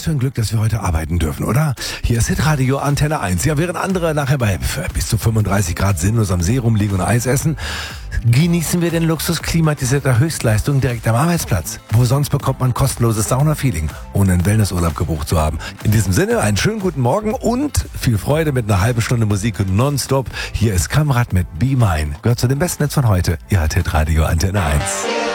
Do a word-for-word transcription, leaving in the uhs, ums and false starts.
für ein Glück, dass wir heute arbeiten dürfen, oder? Hier ist Hitradio Antenne eins. Ja, während andere nachher bei bis zu fünfunddreißig Grad sinnlos am See rumliegen und Eis essen, genießen wir den Luxus klimatisierter Höchstleistung direkt am Arbeitsplatz. Wo sonst bekommt man kostenloses Sauna-Feeling, ohne einen Wellnessurlaub gebucht zu haben. In diesem Sinne, einen schönen guten Morgen und viel Freude mit einer halben Stunde Musik nonstop. Hier ist Kamrat mit Be Mine. Gehört zu dem besten Netz von heute. Ihr hört Hitradio Antenne eins.